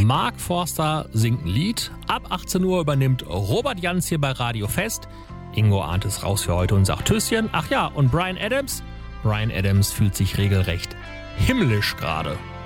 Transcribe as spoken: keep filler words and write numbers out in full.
Mark Forster singt ein Lied. Ab achtzehn Uhr übernimmt Robert Jans hier bei Radio Fest. Ingo ahnt es raus für heute und sagt Tschüsschen. Ach ja, und Bryan Adams? Bryan Adams fühlt sich regelrecht himmlisch gerade.